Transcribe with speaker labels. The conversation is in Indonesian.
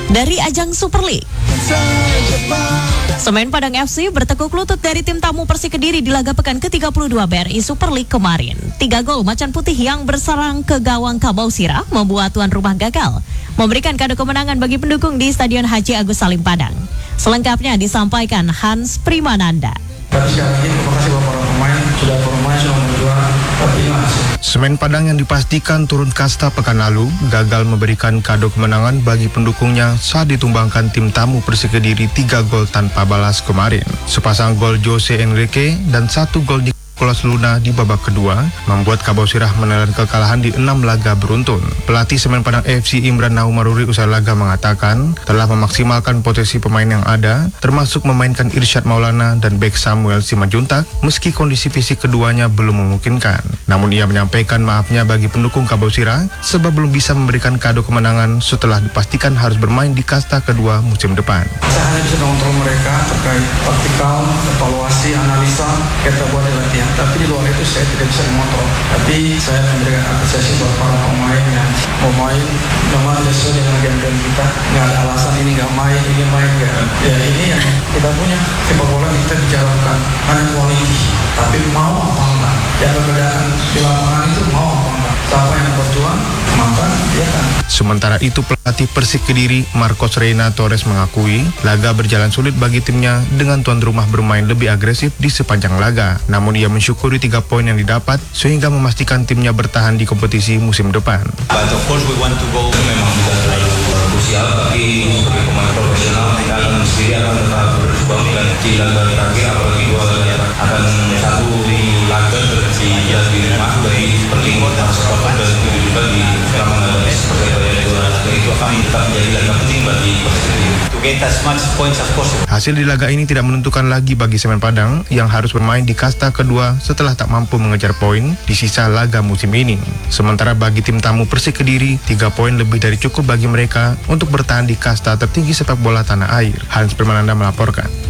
Speaker 1: Dari ajang Super League, Semen Padang FC bertekuk lutut dari tim tamu Persik Kediri di laga pekan ke-32 BRI Super League kemarin. 3 gol Macan Putih yang berserang ke gawang Kabausira membuat tuan rumah gagal memberikan kado kemenangan bagi pendukung di Stadion Haji Agus Salim Padang. Selengkapnya disampaikan Hans Primananda.
Speaker 2: Tapi sekali lagi terima kasih buat para pemain sudah berjuang, tapi ingat.
Speaker 3: Semen Padang yang dipastikan turun kasta pekan lalu gagal memberikan kado kemenangan bagi pendukungnya saat ditumbangkan tim tamu Persik Kediri 3 gol tanpa balas kemarin. Sepasang gol Jose Enrique dan 1 gol Nicolas Luna di babak kedua membuat Kabausirah menelan kekalahan di 6 laga beruntun. Pelatih Semen Padang FC Imran Naumaruri usai laga mengatakan telah memaksimalkan potensi pemain yang ada, termasuk memainkan Irsyad Maulana dan bek Samuel Simanjuntak meski kondisi fisik keduanya belum memungkinkan. Namun ia menyampaikan maafnya bagi pendukung Kabausirah sebab belum bisa memberikan kado kemenangan setelah dipastikan harus bermain di kasta kedua musim depan.
Speaker 2: Saya hanya bisa mengontrol mereka terkait taktikal, evaluasi, analisa kita buat di latihan. Tapi di luar itu saya tidak bisa mengontrol. Tapi saya memberikan apresiasi buat para pemain yang mau main memang sesuai dengan game kita. Nggak ada alasan ini nggak main, ini main nggak. Ya ini yang kita punya. Sepak bola kita bicarakan hanya quality, tapi mau apa enggak. Yang perbedaan di lapangan itu mau apa enggak. Siapa yang berjuang, maka dia kan.
Speaker 3: Sementara itu pelatih Persik Kediri Marcos Reina Torres mengakui laga berjalan sulit bagi timnya dengan tuan rumah bermain lebih agresif di sepanjang laga. Namun ia mensyukuri 3 poin yang didapat sehingga memastikan timnya bertahan di kompetisi musim depan.
Speaker 4: But of course we want to go. Memang tidak terlalu krusial, tapi sebagai pemain profesional kita akan sendiri akan tetap berjuang dan di laga terakhir apalagi 2 laga akan satu di laga di rumah dari perlingkuan dan supporter dan juga di Lamongan itu akan tetap menjadi laga penting bagi Persik to get as much points as possible.
Speaker 3: Hasil di laga ini tidak menentukan lagi bagi Semen Padang yang harus bermain di kasta kedua setelah tak mampu mengejar poin di sisa laga musim ini. Sementara bagi tim tamu Persik Kediri, 3 poin lebih dari cukup bagi mereka untuk bertahan di kasta tertinggi sepak bola tanah air. Hans Primananda melaporkan.